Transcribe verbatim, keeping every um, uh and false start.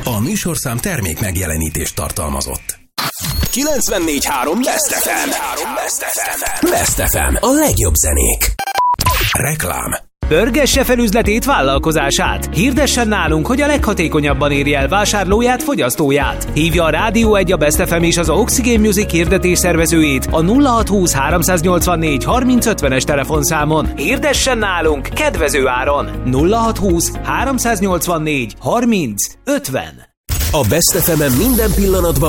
A műsorszám termék megjelenítést tartalmazott. kilencvennégy három Best ef em. Best ef em. A legjobb zenék. Reklám. Pörgesse fel üzletét, vállalkozását. Hirdessen nálunk, hogy a leghatékonyabban érje el vásárlóját, fogyasztóját. Hívja a Rádió egy, a Best ef em és az Oxygen Music hirdetés szervezőjét a nulla hat húsz háromszáznyolcvannégy harminc ötvenes telefonszámon. Hirdessen nálunk kedvező áron. nulla hat húsz háromszáznyolcvannégy harminc ötven. A Best ef em-en minden pillanatban